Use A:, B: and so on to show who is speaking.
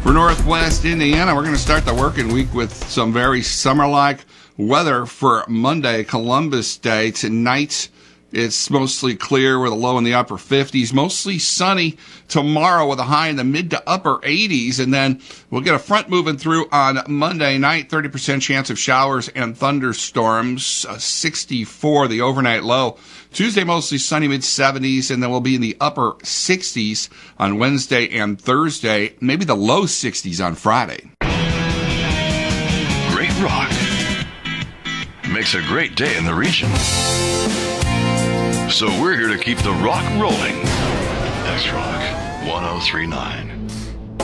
A: For Northwest Indiana, we're going to start the working week with some very summer-like weather for Monday, Columbus Day. Tonight, it's mostly clear with a low in the upper 50s. Mostly sunny tomorrow with a high in the mid to upper 80s. And then we'll get a front moving through on Monday night. 30% chance of showers and thunderstorms. 64 the overnight low. Tuesday, mostly sunny, mid-70s, and then we'll be in the upper 60s on Wednesday and Thursday, maybe the low 60s on Friday.
B: Great rock makes a great day in the region. So we're here to keep the rock rolling. X-Rock 1039.